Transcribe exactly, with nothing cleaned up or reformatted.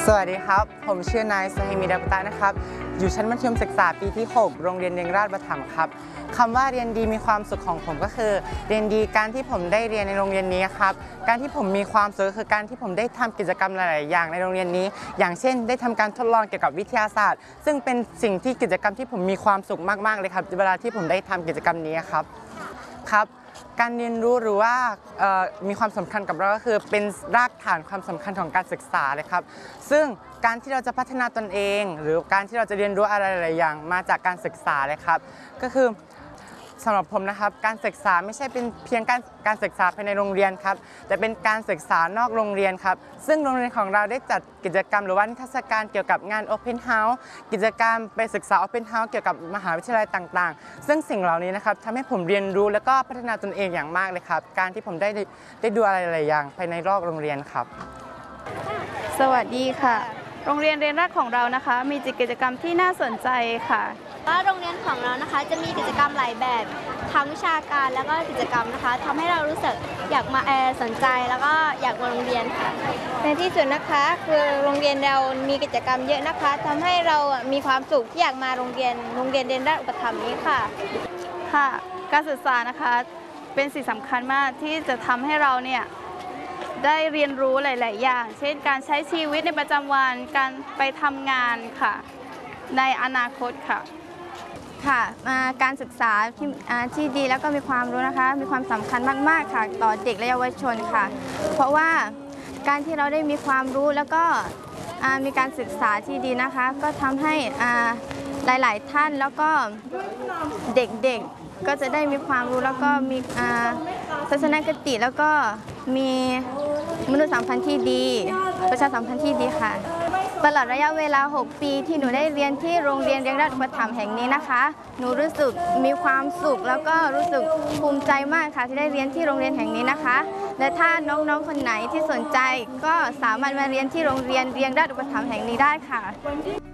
สวัสดีครับผมชื่อนายสหิมิดาปตานะครับอยู่ชั้นมัธยมศึกษาปีที่หกโรงเรียนเรียงราชประถมครับคำว่าเรียนดีมีความสุขของผมก็คือเรียนดีการที่ผมได้เรียนในโรงเรียนนี้ครับการที่ผมมีความสุขคือการที่ผมได้ทำกิจกรรมหลายๆอย่างในโรงเรียนนี้อย่างเช่นได้ทำการทดลองเกี่ยวกับวิทยาศาสตร์ซึ่งเป็นสิ่งที่กิจกรรมที่ผมมีความสุขมากๆเลยครับเวลาที่ผมได้ทำกิจกรรมนี้ครับครับการเรียนรู้หรือว่ามีความสำคัญกับเราก็คือเป็นรากฐานความสำคัญของการศึกษาเลยครับซึ่งการที่เราจะพัฒนาตนเองหรือการที่เราจะเรียนรู้อะไรหลายอย่างมาจากการศึกษาเลยครับก็คือสำหรับผมนะครับการศึกษาไม่ใช่เป็นเพียงการการศึกษาภายในโรงเรียนครับแต่เป็นการศึกษานอกโรงเรียนครับซึ่งโรงเรียนของเราได้จัดกิจกรรมหรือว่านิทรรศการเกี่ยวกับงาน Open House กิจกรรมไปศึกษา Open House เกี่ยวกับมหาวิทยาลัยต่างๆซึ่งสิ่งเหล่านี้นะครับทำให้ผมเรียนรู้และก็พัฒนาตนเองอย่างมากเลยครับการที่ผมได้ได้ดูอะไรหลายอย่างภายในรอบโรงเรียนครับสวัสดีค่ะโรงเรียนเรียนราชของเรานะคะมีกิจกรรมที่น่าสนใจค่ะว่าโรงเรียนของเรานะคะจะมีกิจกรรมหลายแบบทั้งวิชาการแล้วก็กิจกรรมนะคะทำให้เรารู้สึกอยากมาแอร์สนใจแล้วก็อยากมาโรงเรียนค่ะในที่สุดนะคะคือโรงเรียนเรามีกิจกรรมเยอะนะคะทำให้เรามีความสุขที่อยากมาโรงเรียนโรงเรียนเรียนราชอุปถัมภ์นี้ค่ะค่ะการศึกษานะคะเป็นสิ่งสำคัญมากที่จะทำให้เราเนี่ยได้เรียนรู้หลาย ๆ อย่างเช่นการใช้ชีวิตในประจำวันการไปทำงานค่ะในอนาคตค่ะค่ะการศึกษาที่ที่ดีแล้วก็มีความรู้นะคะมีความสำคัญมากๆค่ะต่อเด็กและเยาวชนค่ะเพราะว่าการที่เราได้มีความรู้แล้วก็มีการศึกษาที่ดีนะคะก็ทำให้หลาย ๆ ท่านแล้วก็เด็ก ๆ ก็จะได้มีความรู้แล้วก็มีทัศนคติแล้วก็มีมนุษยสัมพันธ์ที่ดีประชาสัมพันธ์ที่ดีค่ะตลอดระยะเวลาหกปีที่หนูได้เรียนที่โรงเรียนเรียงราชอุปถัมภ์แห่งนี้นะคะหนูรู้สึกมีความสุขแล้วก็รู้สึกภูมิใจมากค่ะที่ได้เรียนที่โรงเรียนแห่งนี้นะคะและถ้าน้องๆคนไหนที่สนใจก็สามารถมาเรียนที่โรงเรียนเรียงราชอุปถัมภ์แห่งนี้ได้ค่ะ